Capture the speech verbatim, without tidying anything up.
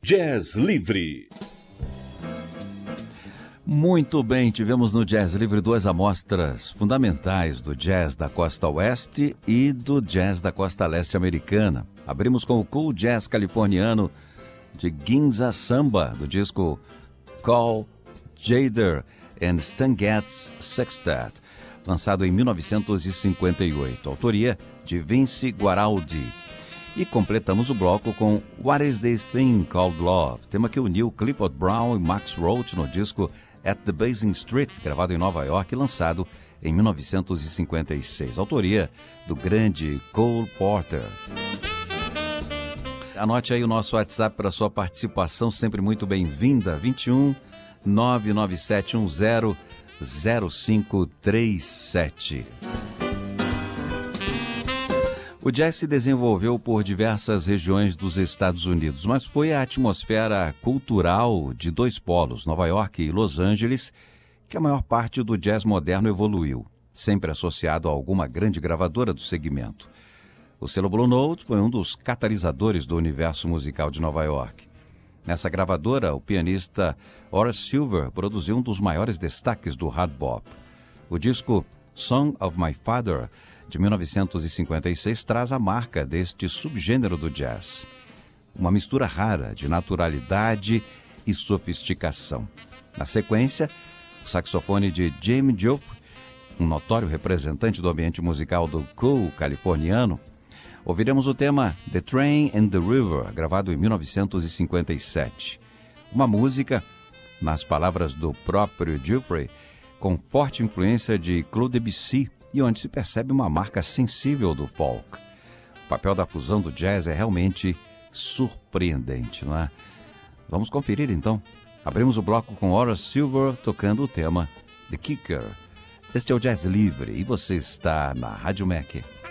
Jazz Livre. Muito bem, tivemos no Jazz Livre duas amostras fundamentais do jazz da costa oeste e do jazz da costa leste americana. Abrimos com o cool jazz californiano de Ginza Samba, do disco Call Jader and Stan Getz Sextet, lançado em mil novecentos e cinquenta e oito, autoria de Vince Guaraldi. E completamos o bloco com What Is This Thing Called Love, tema que uniu Clifford Brown e Max Roach no disco At the Basin Street, gravado em Nova York e lançado em mil novecentos e cinquenta e seis, autoria do grande Cole Porter. Anote aí o nosso WhatsApp para sua participação, sempre muito bem-vinda, vinte e um, nove nove sete um zero, zero cinco três sete. O jazz se desenvolveu por diversas regiões dos Estados Unidos, mas foi a atmosfera cultural de dois polos, Nova York e Los Angeles, que a maior parte do jazz moderno evoluiu, sempre associado a alguma grande gravadora do segmento. O selo Blue Note foi um dos catalisadores do universo musical de Nova York. Nessa gravadora, o pianista Horace Silver produziu um dos maiores destaques do hard bop. O disco Song of My Father, de mil novecentos e cinquenta e seis, traz a marca deste subgênero do jazz. Uma mistura rara de naturalidade e sofisticação. Na sequência, o saxofone de Jimmy Geoffrey, um notório representante do ambiente musical do cool californiano, ouviremos o tema The Train and the River, gravado em mil novecentos e cinquenta e sete. Uma música, nas palavras do próprio Geoffrey, com forte influência de Claude Debussy, e onde se percebe uma marca sensível do folk. O papel da fusão do jazz é realmente surpreendente, não é? Vamos conferir então. Abrimos o bloco com Horace Silver tocando o tema The Kicker. Este é o Jazz Livre e você está na Rádio Mac.